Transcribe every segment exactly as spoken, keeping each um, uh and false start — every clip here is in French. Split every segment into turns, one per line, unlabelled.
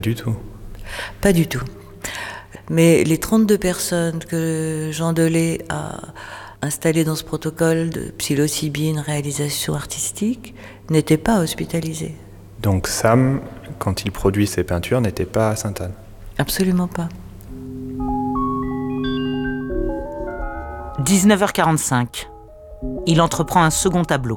Du tout.
Pas du tout. Mais les trente-deux personnes que Jean Delay a installées dans ce protocole de psilocybine, réalisation artistique, n'étaient pas hospitalisées.
Donc Sam, quand il produit ses peintures, n'était pas à Sainte-Anne?
Absolument pas.
dix-neuf heures quarante-cinq. Il entreprend un second tableau.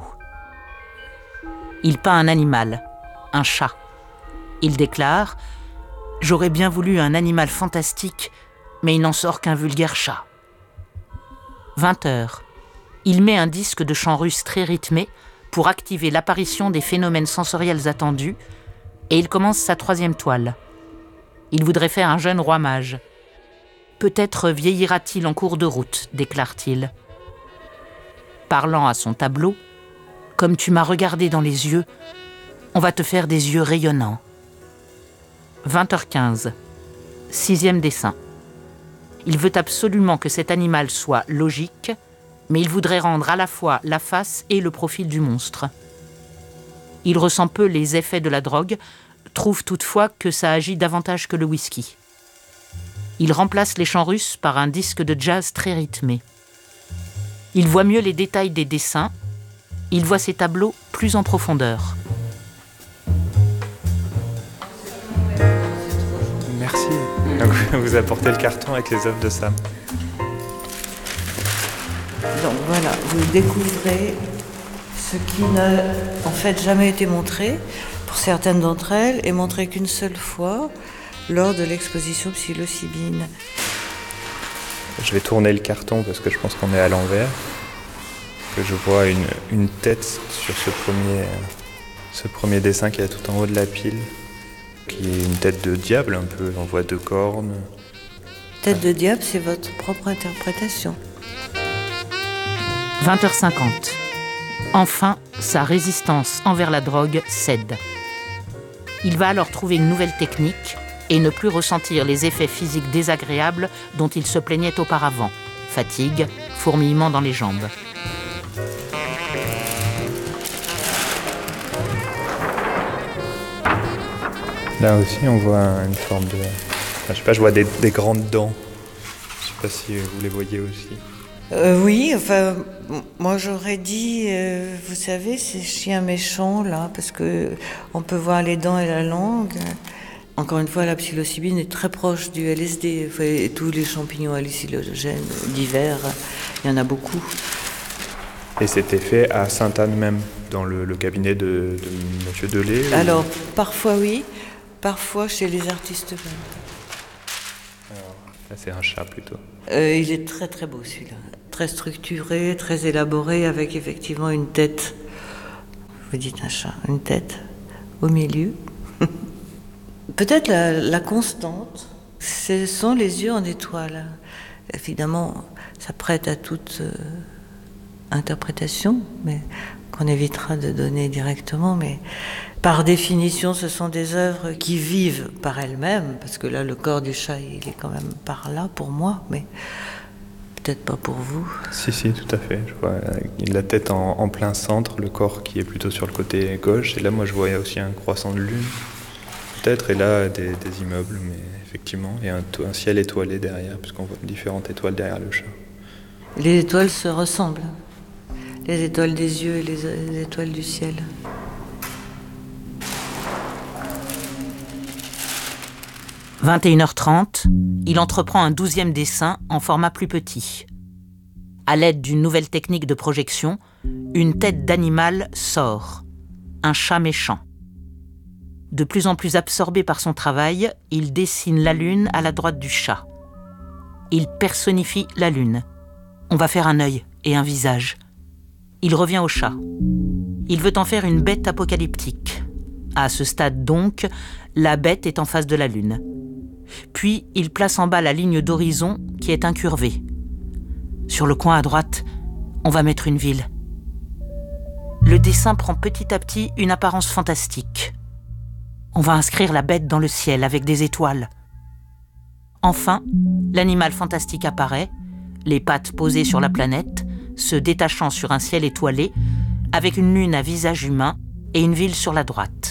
Il peint un animal, un chat. Il déclare « J'aurais bien voulu un animal fantastique, mais il n'en sort qu'un vulgaire chat. » vingt heures. Il met un disque de chant russe très rythmé pour activer l'apparition des phénomènes sensoriels attendus, et il commence sa troisième toile. Il voudrait faire un jeune roi mage. « Peut-être vieillira-t-il en cours de route, déclare-t-il. » Parlant à son tableau, « Comme tu m'as regardé dans les yeux, on va te faire des yeux rayonnants. » vingt heures quinze. Sixième dessin. Il veut absolument que cet animal soit logique, mais il voudrait rendre à la fois la face et le profil du monstre. Il ressent peu les effets de la drogue, trouve toutefois que ça agit davantage que le whisky. Il remplace les chants russes par un disque de jazz très rythmé. Il voit mieux les détails des dessins, il voit ses tableaux plus en profondeur.
Merci. Donc, vous apportez le carton avec les œuvres de Sam.
Donc voilà, vous découvrez ce qui n'a en fait jamais été montré, pour certaines d'entre elles, et montré qu'une seule fois lors de l'exposition psilocybine.
Je vais tourner le carton parce que je pense qu'on est à l'envers. Que je vois une, une tête sur ce premier, ce premier dessin qui est tout en haut de la pile, qui est une tête de diable un peu, on voit deux cornes.
Tête de diable, c'est votre propre interprétation.
vingt heures cinquante. Enfin, sa résistance envers la drogue cède. Il va alors trouver une nouvelle technique et ne plus ressentir les effets physiques désagréables dont il se plaignait auparavant. Fatigue, fourmillement dans les jambes.
Là aussi, on voit une forme de... Enfin, je sais pas, je vois des, des grandes dents. Je sais pas si vous les voyez aussi.
Euh, oui, enfin, moi j'aurais dit, euh, vous savez, ces chiens méchants là, parce que on peut voir les dents et la langue. Encore une fois, la psilocybine est très proche du L S D. Enfin, et tous les champignons hallucinogènes divers, il y en a beaucoup.
Et c'était fait à Sainte-Anne même, dans le, le cabinet de, de Monsieur Delay?
Alors,
ou...
parfois oui, parfois chez les artistes même.
Alors, là, c'est un chat plutôt.
Euh, il est très très beau celui-là. Très structuré, très élaboré, avec effectivement une tête. Vous dites un chat, une tête au milieu. Peut-être la, la constante, ce sont les yeux en étoile. Évidemment, ça prête à toute euh, interprétation, mais qu'on évitera de donner directement. Mais par définition, ce sont des œuvres qui vivent par elles-mêmes, parce que là, le corps du chat, il est quand même par là pour moi, mais peut-être pas pour vous.
Si, si, tout à fait. Je vois la tête en, en plein centre, le corps qui est plutôt sur le côté gauche, et là, moi, je voyais aussi un croissant de lune. Peut-être, et là, des, des immeubles, mais effectivement, et un, un ciel étoilé derrière, puisqu'on voit différentes étoiles derrière le chat.
Les étoiles se ressemblent. Les étoiles des yeux et les, les étoiles du ciel.
vingt et une heures trente, il entreprend un douzième dessin en format plus petit. À l'aide d'une nouvelle technique de projection, une tête d'animal sort, un chat méchant. De plus en plus absorbé par son travail, il dessine la lune à la droite du chat. Il personnifie la lune. On va faire un œil et un visage. Il revient au chat. Il veut en faire une bête apocalyptique. À ce stade donc, la bête est en face de la lune. Puis, il place en bas la ligne d'horizon qui est incurvée. Sur le coin à droite, on va mettre une ville. Le dessin prend petit à petit une apparence fantastique. On va inscrire la bête dans le ciel avec des étoiles. Enfin, l'animal fantastique apparaît, les pattes posées sur la planète, se détachant sur un ciel étoilé, avec une lune à visage humain et une ville sur la droite.